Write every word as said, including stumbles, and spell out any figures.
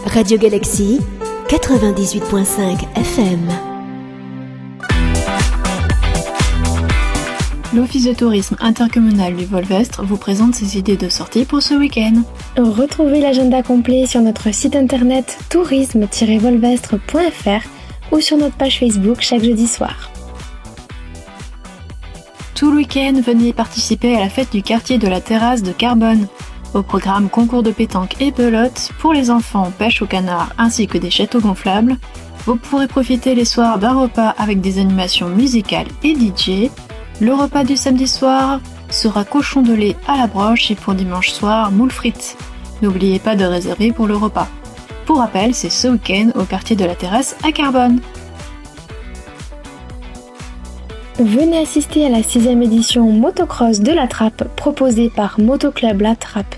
Radio Galaxie, quatre-vingt-dix-huit virgule cinq F M. L'Office de tourisme intercommunal du Volvestre vous présente ses idées de sortie pour ce week-end. Retrouvez l'agenda complet sur notre site internet tourisme tiret volvestre point f r ou sur notre page Facebook chaque jeudi soir. Tout le week-end, venez participer à la fête du quartier de la Terrasse de Carbone. Au programme concours de pétanque et pelote, pour les enfants, pêche au canard ainsi que des châteaux gonflables. Vous pourrez profiter les soirs d'un repas avec des animations musicales et D J. Le repas du samedi soir sera cochon de lait à la broche et pour dimanche soir, moules frites. N'oubliez pas de réserver pour le repas. Pour rappel, c'est ce week-end au quartier de la Terrasse à Carbone. Venez assister à la sixième édition motocross de la Trappe proposée par Motoclub La Trappe